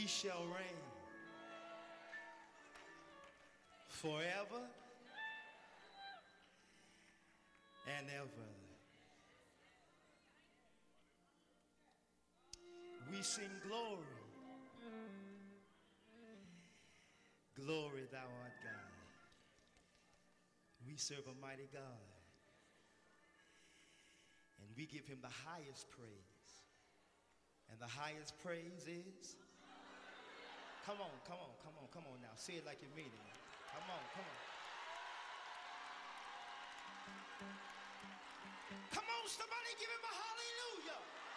he shall reign forever and ever. We sing glory. Glory thou art God. We serve a mighty God. And we give him the highest praise. And the highest praise is? Come on now. Say it like you mean it. Come on. Come on, somebody give him a hallelujah.